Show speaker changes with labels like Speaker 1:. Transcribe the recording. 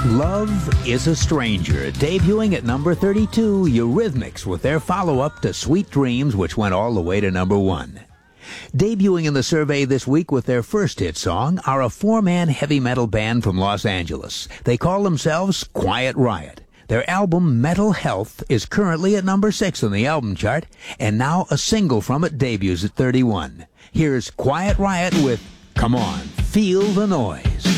Speaker 1: Love is a Stranger, debuting at number 32, Eurythmics with their follow-up to Sweet Dreams, which went all the way to number 1. Debuting in the survey this week with their first hit song are a four-man heavy metal band from Los Angeles. They call themselves Quiet Riot. Their album Metal Health is currently at number 6 on the album chart, and now a single from it debuts at 31. Here's Quiet Riot with Come On, Feel the Noise.